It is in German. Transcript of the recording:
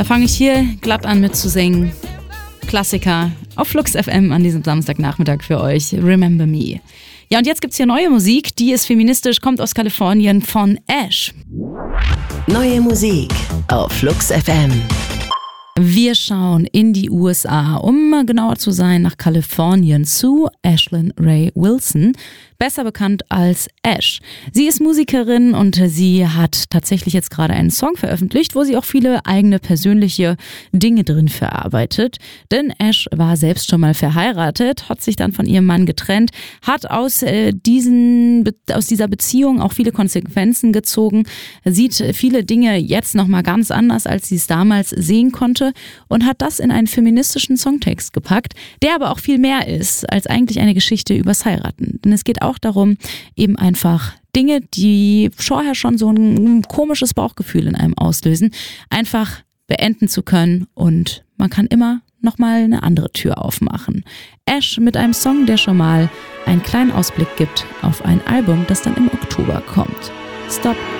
Da fange ich hier glatt an mit zu singen. Klassiker auf Flux FM an diesem Samstagnachmittag für euch. Remember Me. Ja, und jetzt gibt's hier neue Musik, die ist feministisch, kommt aus Kalifornien von Ash. Neue Musik auf Flux FM. Wir schauen in die USA, um genauer zu sein, nach Kalifornien zu Ashlyn Ray Wilson, besser bekannt als Ash. Sie ist Musikerin und sie hat tatsächlich jetzt gerade einen Song veröffentlicht, wo sie auch viele eigene persönliche Dinge drin verarbeitet. Denn Ash war selbst schon mal verheiratet, hat sich dann von ihrem Mann getrennt, hat aus dieser Beziehung auch viele Konsequenzen gezogen, sieht viele Dinge jetzt nochmal ganz anders, als sie es damals sehen konnte und hat das in einen feministischen Songtext gepackt, der aber auch viel mehr ist als eigentlich eine Geschichte übers Heiraten. Denn es geht auch darum, eben einfach Dinge, die vorher schon so ein komisches Bauchgefühl in einem auslösen, einfach beenden zu können und man kann immer nochmal eine andere Tür aufmachen. Ash mit einem Song, der schon mal einen kleinen Ausblick gibt auf ein Album, das dann im Oktober kommt. Stop